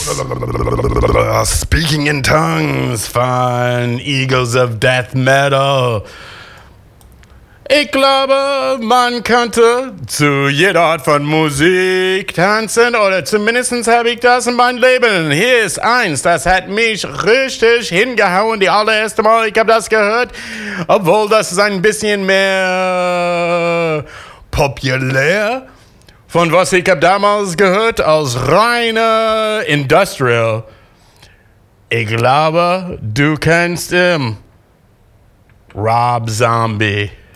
Speaking in Tongues von Eagles of Death Metal. Ich glaube, man könnte zu jeder Art von Musik tanzen, oder zumindest habe ich das in meinem Leben. Hier ist eins, das hat mich richtig hingehauen, die allererste Mal, ich habe das gehört, obwohl das ist ein bisschen mehr populär, von was ich habe damals gehört, als reine Industrial. Ich glaube, du kennst Rob Zombie.